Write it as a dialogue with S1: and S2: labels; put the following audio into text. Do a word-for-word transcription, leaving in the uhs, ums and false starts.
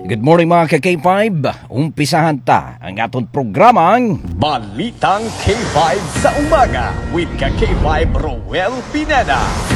S1: Good morning mga ka-K five. Umpisahan ta ang aton programang
S2: Balitang K five sa umaga with ka-K five Roel Pineda.